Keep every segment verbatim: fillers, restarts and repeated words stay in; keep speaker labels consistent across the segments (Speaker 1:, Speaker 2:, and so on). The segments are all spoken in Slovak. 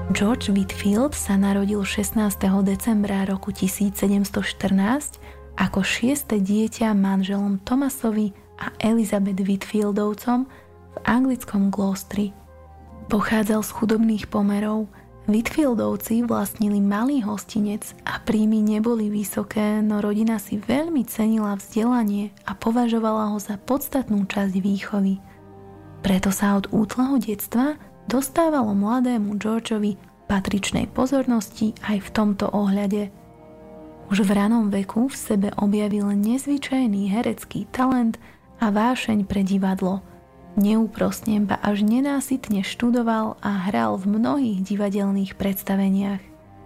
Speaker 1: George Whitefield sa narodil šestnásteho decembra roku tisícsedemstoštrnásť ako šieste dieťa manželom Thomasovi a Elizabeth Whitefieldovcom v anglickom Gloucesteri. Pochádzal z chudobných pomerov. Whitefieldovci vlastnili malý hostinec a príjmy neboli vysoké, no rodina si veľmi cenila vzdelanie a považovala ho za podstatnú časť výchovy. Preto sa od útleho detstva dostávalo mladému Georgeovi patričnej pozornosti aj v tomto ohľade. Už v ranom veku v sebe objavil nezvyčajný herecký talent a vášeň pre divadlo. Neúprosne, ba až nenásytne študoval a hral v mnohých divadelných predstaveniach.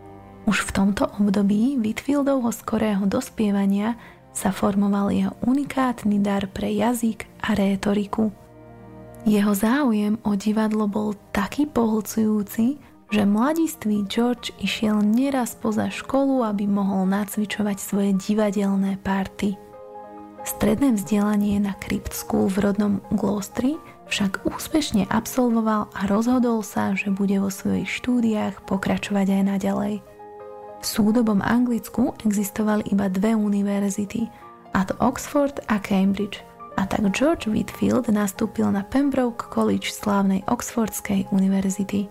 Speaker 1: Už v tomto období Whitefieldovho skorého dospievania sa formoval jeho unikátny dar pre jazyk a rétoriku. Jeho záujem o divadlo bol taký pohlcujúci, že mladistvý George išiel neraz poza školu, aby mohol nacvičovať svoje divadelné party. Stredné vzdelanie na Crypt School v rodnom Gloucesteri však úspešne absolvoval a rozhodol sa, že bude vo svojich štúdiách pokračovať aj naďalej. V súdobom Anglicku existovali iba dve univerzity, a to Oxford a Cambridge, a tak George Whitefield nastúpil na Pembroke College slávnej Oxfordskej univerzity.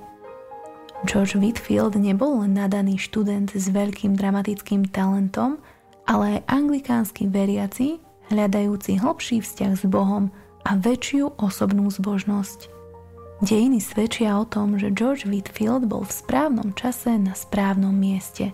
Speaker 1: George Whitefield nebol len nadaný študent s veľkým dramatickým talentom, ale aj anglikánsky veriaci, hľadajúci hlbší vzťah s Bohom a väčšiu osobnú zbožnosť. Dejiny svedčia o tom, že George Whitefield bol v správnom čase na správnom mieste.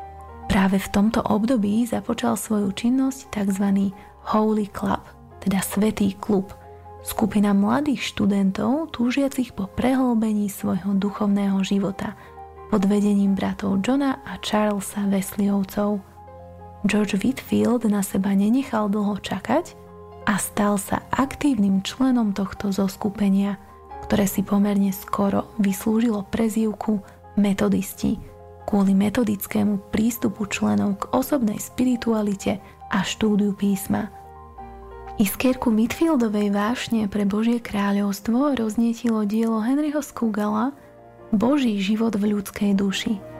Speaker 1: Práve v tomto období započal svoju činnosť tzv. Holy Club, teda Svätý klub, skupina mladých študentov túžiacich po prehlbení svojho duchovného života pod vedením bratov Johna a Charlesa Wesleyovcov. George Whitefield na seba nenechal dlho čakať a stal sa aktívnym členom tohto zoskupenia, ktoré si pomerne skoro vyslúžilo prezývku metodisti kvôli metodickému prístupu členov k osobnej spiritualite a štúdiu písma. Iskierku Whitefieldovej vášne pre Božie kráľovstvo roznietilo dielo Henryho Skougalla Boží život v ľudskej duši.